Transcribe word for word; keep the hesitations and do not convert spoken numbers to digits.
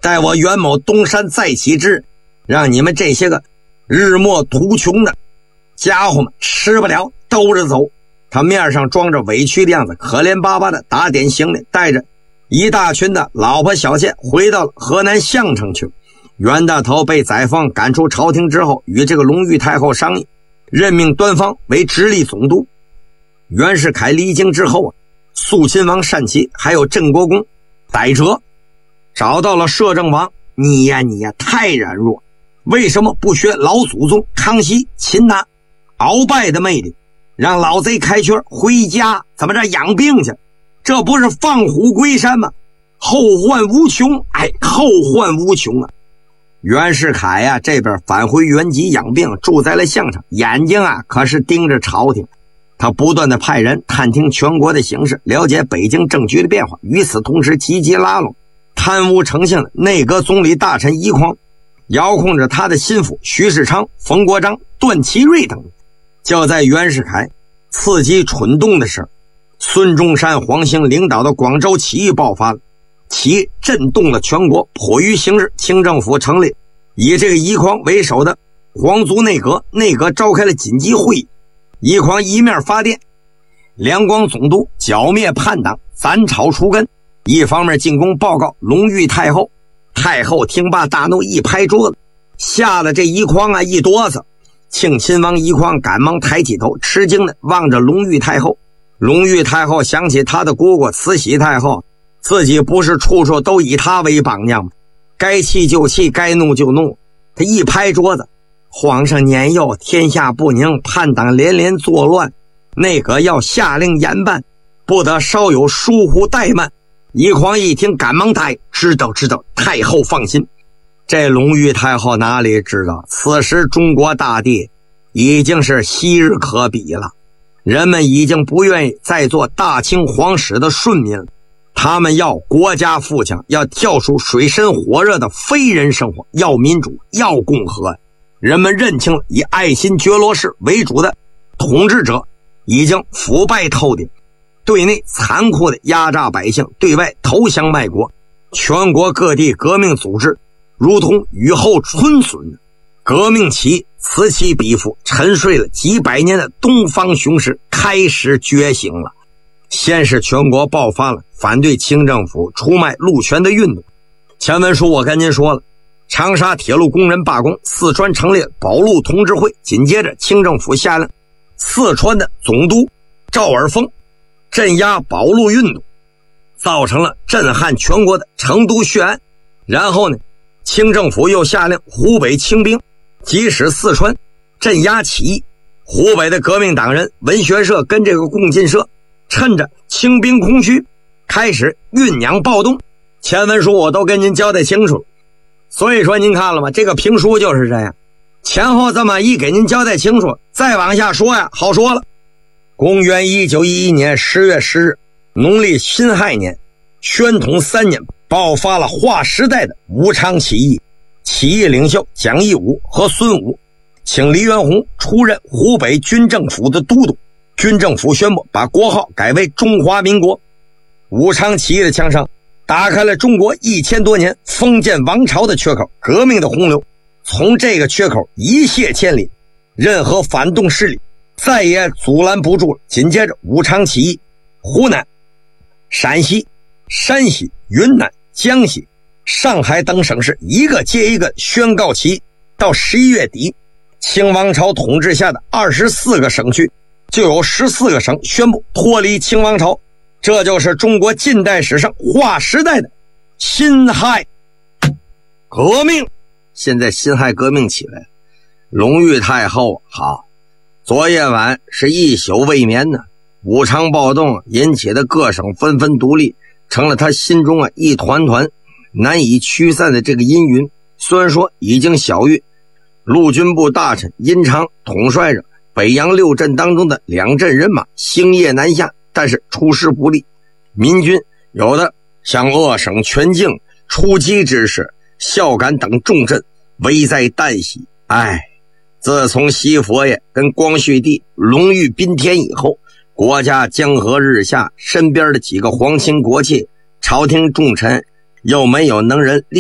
待我袁某东山再起之日，让你们这些个日暮途穷的家伙们吃不了兜着走。他面上装着委屈的样子，可怜巴巴的打点行李，带着一大群的老婆小妾回到了河南项城去。袁大头被载沣赶出朝廷之后，与这个隆裕太后商议，任命端方为直隶总督。袁世凯离京之后啊，肃亲王单骑还有镇国公逮哲找到了摄政王，你呀你呀太软弱，为什么不学老祖宗康熙、秦拿、鳌拜的魅力，让老贼开缺回家怎么着养病去？这不是放虎归山吗？后患无穷，哎，后患无穷啊！袁世凯呀、啊，这边返回原籍养病，住在了项城，眼睛啊可是盯着朝廷。他不断的派人探听全国的形势，了解北京政局的变化，与此同时积极拉拢贪污成性的内阁总理大臣奕匡，遥控着他的心腹徐世昌、冯国璋、段祺瑞等。就在袁世凯刺激蠢动的时候，孙中山、黄兴领导的广州起义爆发了，起义震动了全国。迫于形势，清政府成立以这个奕匡为首的皇族内阁，内阁召开了紧急会议。奕匡一面发电两广总督剿灭叛党，斩草除根，一方面进宫报告隆裕太后。太后听罢大怒，一拍桌子，吓得这奕匡啊一哆嗦。庆亲王奕匡赶忙抬起头，吃惊的望着隆裕太后。隆裕太后想起他的姑姑慈禧太后，自己不是处处都以他为榜样吗？该气就气，该怒就怒。他一拍桌子，皇上年幼，天下不宁，叛党连连作乱，内阁要下令严办，不得稍有疏忽怠慢。奕匡一听赶忙答应，知道知道，太后放心。这隆裕太后哪里知道，此时中国大地已经是昔日可比了，人们已经不愿意再做大清皇室的顺民了，他们要国家富强，要跳出水深火热的非人生活，要民主，要共和。人们认清了以爱新觉罗氏为主的统治者已经腐败透顶，对内残酷的压榨百姓，对外投降卖国。全国各地革命组织如同雨后春笋，革命起义此起彼伏，沉睡了几百年的东方雄狮开始觉醒了。先是全国爆发了反对清政府出卖路权的运动。前文书我跟您说了，长沙铁路工人罢工，四川成立保路同志会，紧接着清政府下令四川的总督赵尔丰镇压保路运动，造成了震撼全国的成都血案。然后呢，清政府又下令湖北清兵即使四川镇压起义。湖北的革命党人文学社跟这个共进社趁着清兵空虚开始酝酿暴动。前文书我都跟您交代清楚，所以说您看了吗？这个评书就是这样，前后这么一给您交代清楚，再往下说呀好说了。公元一九一一年十月十日，农历辛亥年，宣统三年，爆发了划时代的武昌起义。起义领袖蒋义武和孙武请黎元洪出任湖北军政府的都督，军政府宣布把国号改为中华民国。武昌起义的枪声打开了中国一千多年封建王朝的缺口，革命的洪流从这个缺口一泻千里，任何反动势力再也阻拦不住了。紧接着武昌起义，湖南、陕西、山西、云南、江西、上海等省市一个接一个宣告起义。到十一月底，清王朝统治下的二十四个省区就有十四个省宣布脱离清王朝。这就是中国近代史上划时代的辛亥革命。现在辛亥革命起来，隆裕太后好，昨夜晚是一宿未眠呢。武昌暴动引起的各省纷纷独立，成了他心中啊一团团难以驱散的这个阴云。虽然说已经小于陆军部大臣殷昌统帅着北洋六镇当中的两镇人马星夜南下，但是出师不利，民军有的向鄂省全境出击之势，孝感等重镇危在旦夕。哎，自从西佛爷跟光绪帝隆裕宾天以后，国家江河日下，身边的几个皇亲国戚、朝廷重臣又没有能人立